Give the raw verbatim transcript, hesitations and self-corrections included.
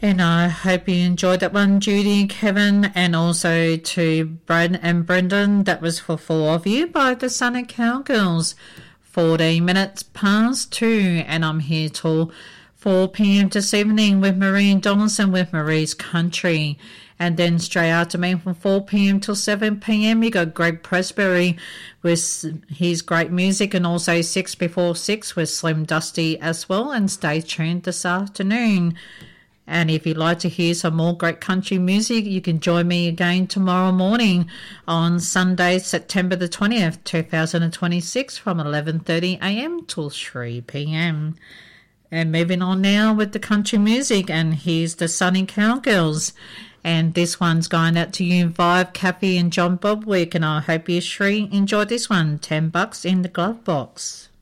And I hope you enjoyed that one, Judy, Kevin, and also to Brad and Brendan. That was for four of you by the Sunny Cowgirls. fourteen minutes past two, and I'm here till four p.m. this evening with Marie Donaldson with Marie's Country. And then straight after me from four p.m. till seven p.m. you got Greg Presbury with his great music, and also six before six with Slim Dusty as well. And stay tuned this afternoon. And if you'd like to hear some more great country music, you can join me again tomorrow morning on Sunday, September the twentieth, two thousand twenty-six from eleven thirty a.m. till three p.m. And moving on now with the country music, and here's the Sunny Cowgirls. And this one's going out to you, Vive, Kathy and John Bobwick, and I hope you three enjoyed this one. Ten bucks in the glove box.